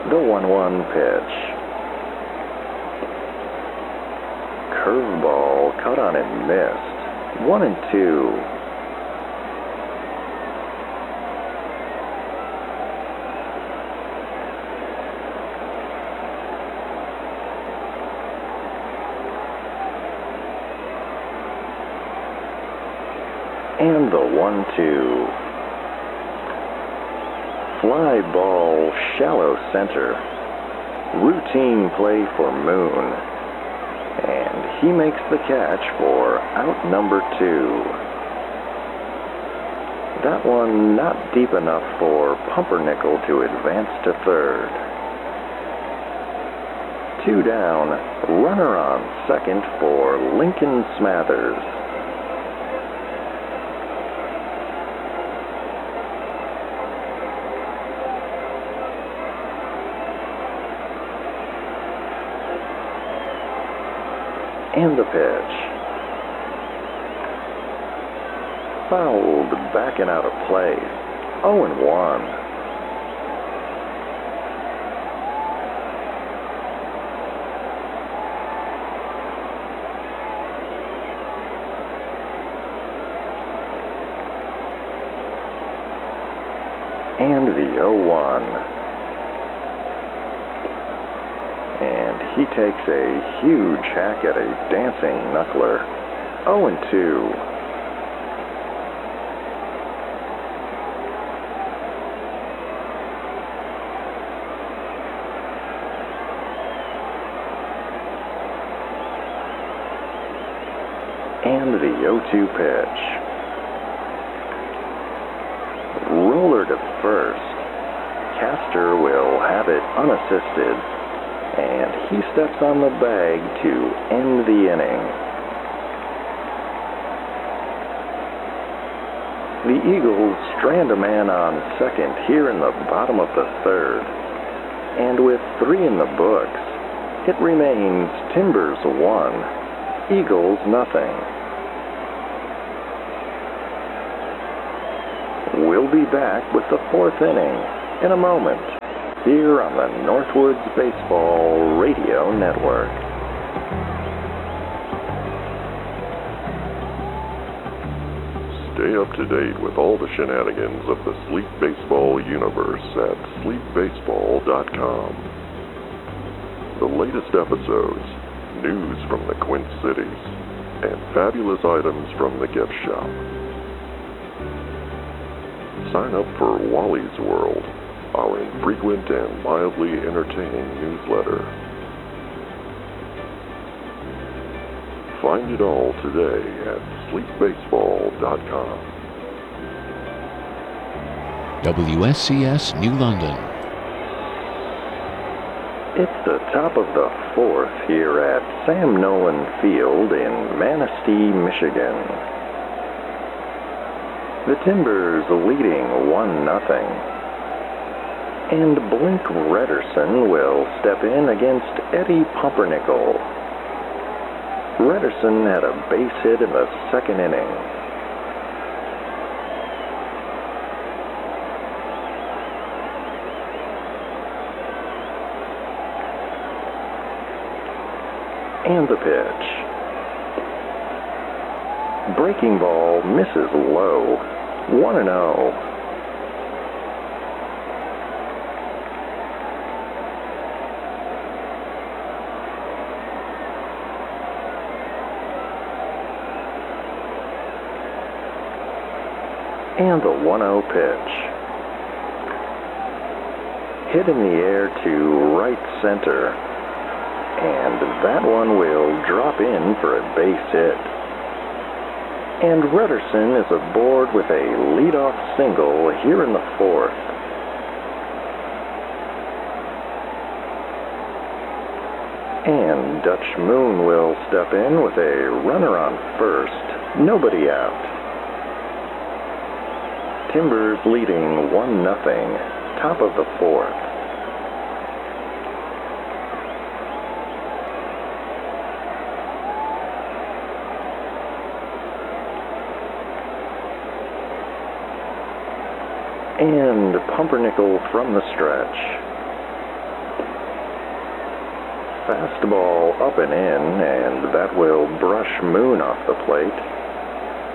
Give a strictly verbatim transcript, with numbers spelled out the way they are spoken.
The one one pitch. Curveball cut on and missed. One and two. And the one two. Fly ball, shallow center. Routine play for Moon. And he makes the catch for out number two. That one not deep enough for Pumpernickel to advance to third. Two down, runner on second for Lincoln Smathers. And the pitch. Fouled back and out of play. oh and one. And the oh one. And he takes a huge hack at a dancing knuckler. oh and two. And the oh two pitch. Roller to first. Castor will have it unassisted. And he steps on the bag to end the inning. The Eagles strand a man on second here in the bottom of the third. And with three in the books, it remains Timbers one, Eagles nothing. We'll be back with the fourth inning in a moment, here on the Northwoods Baseball Radio Network. Stay up to date with all the shenanigans of the Sleep Baseball universe at sleep baseball dot com. The latest episodes, news from the Quint Cities, and fabulous items from the gift shop. Sign up for Wally's World, our infrequent and mildly entertaining newsletter. Find it all today at sleep baseball dot com. W S C S New London. It's the top of the fourth here at Sam Nolan Field in Manistee, Michigan. The Timbers leading one nothing. And Blink Redderson will step in against Eddie Pumpernickel. Redderson had a base hit in the second inning. And the pitch. Breaking ball misses low. one and oh. And the one oh pitch. Hit in the air to right center. And that one will drop in for a base hit. And Redderson is aboard with a leadoff single here in the fourth. And Dutch Moon will step in with a runner on first, nobody out. Timbers leading one nothing, top of the fourth. And Pumpernickel from the stretch. Fastball up and in, and that will brush Moon off the plate.